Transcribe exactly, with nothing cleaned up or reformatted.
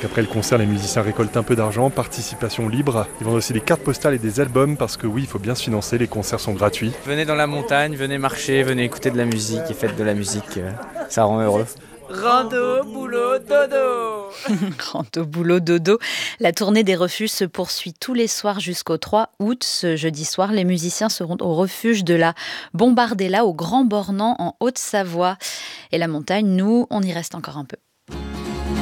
Donc après le concert, les musiciens récoltent un peu d'argent, participation libre. Ils vendent aussi des cartes postales et des albums parce que oui, il faut bien se financer, les concerts sont gratuits. Venez dans la montagne, venez marcher, venez écouter de la musique et faites de la musique, euh, ça rend heureux. Rando, boulot, dodo. Rando, boulot, dodo. La tournée des refuges se poursuit tous les soirs jusqu'au trois août. Ce jeudi soir, les musiciens seront au refuge de la Bombardella au Grand Bornand en Haute-Savoie. Et la montagne, nous, on y reste encore un peu.